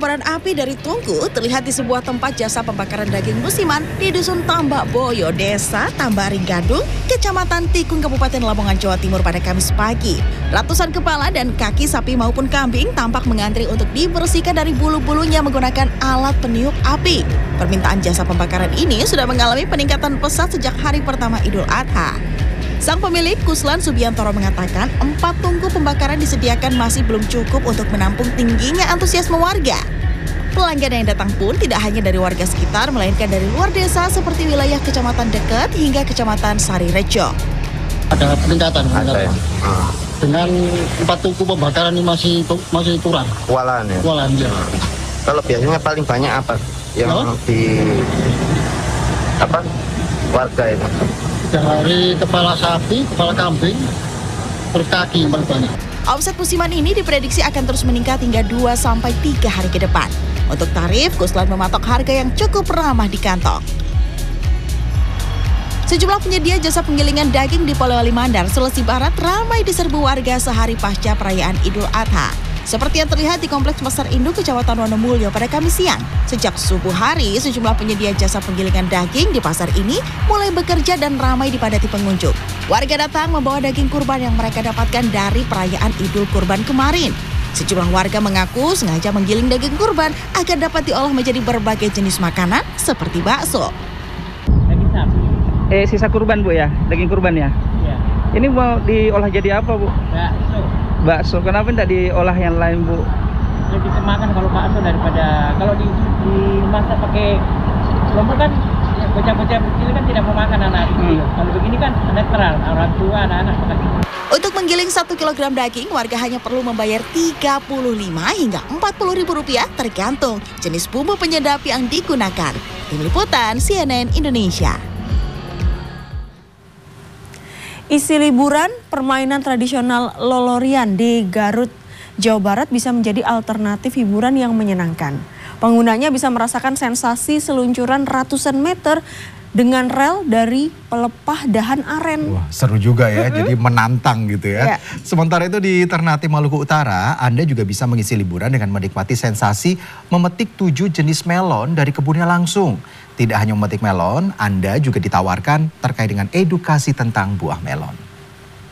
kobaran api dari tungku terlihat di sebuah tempat jasa pembakaran daging musiman di Dusun Tambak Boyo, Desa Tambaring Gadung, Kecamatan Tikung, Kabupaten Lamongan, Jawa Timur pada Kamis pagi. Ratusan kepala dan kaki sapi maupun kambing tampak mengantri untuk dibersihkan dari bulu-bulunya menggunakan alat peniup api. Permintaan jasa pembakaran ini sudah mengalami peningkatan pesat sejak hari pertama Idul Adha. Sang pemilik, Kuslan Subiantoro, mengatakan 4 tungku pembakaran disediakan masih belum cukup untuk menampung tingginya antusiasme warga. Pelanggan yang datang pun tidak hanya dari warga sekitar, melainkan dari luar desa seperti wilayah kecamatan dekat hingga kecamatan Sarirejo. Ada peningkatan. Dengan 4 tungku pembakaran ini masih kurang. Kewalahan ya? Kewalahan, ya. Kalau biasanya paling banyak apa? Yang warga itu? Dari kepala sapi, kepala kambing, terus kaki paling banyak. Omset musiman ini diprediksi akan terus meningkat hingga 2-3 hari ke depan. Untuk tarif, Kuslan mematok harga yang cukup ramah di kantong. Sejumlah penyedia jasa penggilingan daging di Polewali Mandar, Sulawesi Barat ramai diserbu warga sehari pasca perayaan Idul Adha. Seperti yang terlihat di Kompleks Pasar Induk, Kecamatan Wonomulyo pada Kamis siang. Sejak subuh hari, sejumlah penyedia jasa penggilingan daging di pasar ini mulai bekerja dan ramai dipadati pengunjung. Warga datang membawa daging kurban yang mereka dapatkan dari perayaan Idul Kurban kemarin. Sejumlah warga mengaku sengaja menggiling daging kurban agar dapat diolah menjadi berbagai jenis makanan seperti bakso. Daging sapi. Sisa kurban, Bu, ya? Daging kurban ya? Iya. Ini mau diolah jadi apa, Bu? Bakso. Bakso. Kenapa tidak diolah yang lain, Bu? Lebih makan kalau bakso daripada kalau dimasak pakai lombok kan bocah-bocah kecil kan tidak mau makan anak kecil. Kalau begini kan netral, orang tua, anak-anak makan. Untuk menggiling 1 kg daging, warga hanya perlu membayar Rp35 hingga Rp40.000 tergantung jenis bumbu penyedap yang digunakan. Tim Liputan CNN Indonesia. Isi liburan, permainan tradisional lolorian di Garut, Jawa Barat bisa menjadi alternatif hiburan yang menyenangkan. Penggunanya bisa merasakan sensasi seluncuran ratusan meter dengan rel dari pelepah dahan aren. Wah, seru juga ya, jadi menantang gitu ya. Sementara itu di Ternate, Maluku Utara, Anda juga bisa mengisi liburan dengan menikmati sensasi memetik 7 jenis melon dari kebunnya langsung. Tidak hanya memetik melon, Anda juga ditawarkan terkait dengan edukasi tentang buah melon.